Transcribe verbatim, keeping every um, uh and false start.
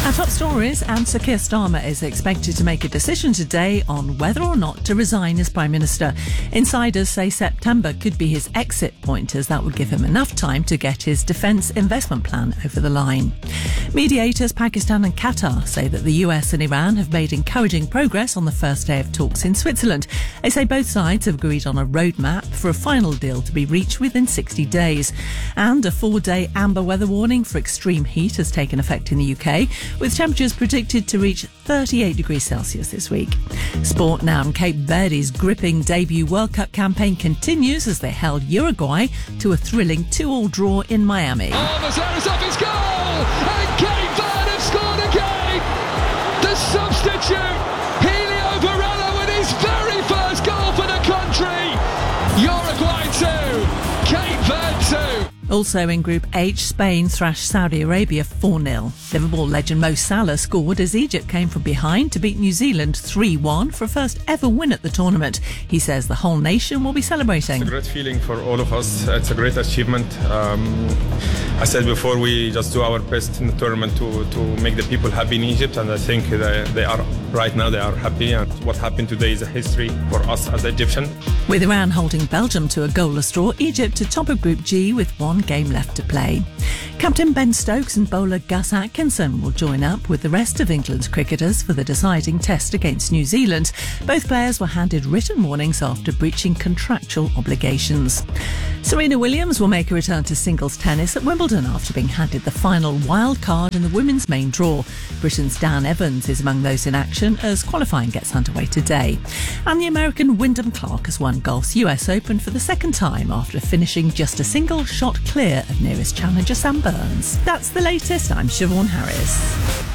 Our top stories, and Sir Keir Starmer is expected to make a decision today on whether or not to resign as Prime Minister. Insiders say September could be his exit point, as that would give him enough time to get his defence investment plan over the line. Mediators Pakistan and Qatar say that the U S and Iran have made encouraging progress on the first day of talks in Switzerland. They say both sides have agreed on a roadmap for a final deal to be reached within sixty days. And a four-day amber weather warning for extreme heat has taken effect in the U K, with temperatures predicted to reach thirty-eight degrees Celsius this week. Sport now, and Cape Verde's gripping debut World Cup campaign continues as they held Uruguay to a thrilling two-all draw in Miami. Oh, Mazara's off his goal! And Cape Verde have scored again! The substitute, Helio Varela, with his very first goal for the country! Uruguay two, Cape Verde two. Also in Group H, Spain thrashed Saudi Arabia four nil. Liverpool legend Mo Salah scored as Egypt came from behind to beat New Zealand three one for a first ever win at the tournament. He says the whole nation will be celebrating. It's a great feeling for all of us. It's a great achievement. Um, I said before, we just do our best in the tournament to, to make the people happy in Egypt, and I think they, they are right now they are happy. And what happened today is a history for us as Egyptians. With Iran holding Belgium to a goalless draw, Egypt to top of Group G with one game left to play. Captain Ben Stokes and bowler Gus Atkinson will join up with the rest of England's cricketers for the deciding test against New Zealand. Both players were handed written warnings after breaching contractual obligations. Serena Williams will make a return to singles tennis at Wimbledon after being handed the final wild card in the women's main draw. Britain's Dan Evans is among those in action as qualifying gets underway today. And the American Wyndham Clark has won golf's U S Open for the second time after finishing just a single shot clear of nearest challenger Sam Burns. That's the latest. I'm Siobhan Harris.